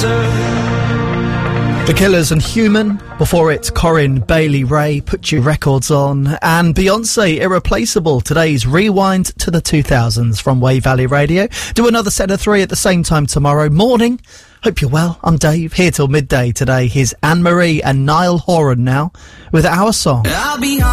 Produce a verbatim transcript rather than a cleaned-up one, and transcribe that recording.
The Killers and Human. Before it, Corinne Bailey Ray, Put Your Records On. And Beyonce, Irreplaceable. Today's Rewind to the two thousands from Wave Valley Radio. Do another set of three at the same time tomorrow morning. Hope you're well. I'm Dave, here till midday today. Here's Anne-Marie and Niall Horan now with Our Song. I'll be